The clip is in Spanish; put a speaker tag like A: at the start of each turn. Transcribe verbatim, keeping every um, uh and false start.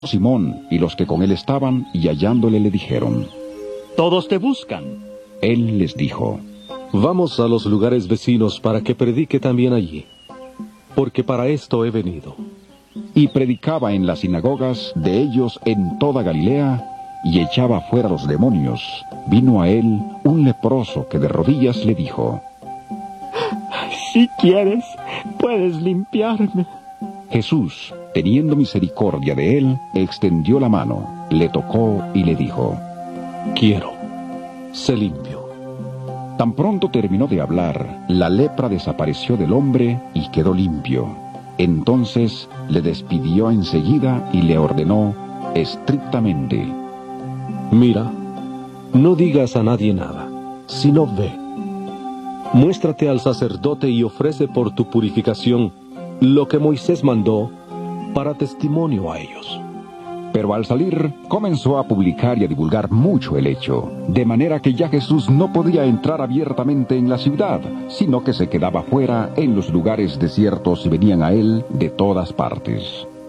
A: Simón y los que con él estaban, y hallándole le dijeron:
B: «Todos te buscan».
A: Él les dijo:
C: «Vamos a los lugares vecinos para que predique también allí, porque para esto he venido».
A: Y predicaba en las sinagogas de ellos en toda Galilea, y echaba fuera los demonios. Vino a él un leproso que de rodillas le dijo:
B: «Si quieres, puedes limpiarme».
A: Jesús, teniendo misericordia de él, extendió la mano, le tocó y le dijo:
C: «Quiero, sé limpio».
A: Tan pronto terminó de hablar, la lepra desapareció del hombre y quedó limpio. Entonces le despidió enseguida y le ordenó estrictamente:
C: «Mira, no digas a nadie nada, sino ve. Muéstrate al sacerdote y ofrece por tu purificación lo que Moisés mandó para testimonio a ellos».
A: Pero al salir, comenzó a publicar y a divulgar mucho el hecho, de manera que ya Jesús no podía entrar abiertamente en la ciudad, sino que se quedaba fuera en los lugares desiertos y venían a él de todas partes.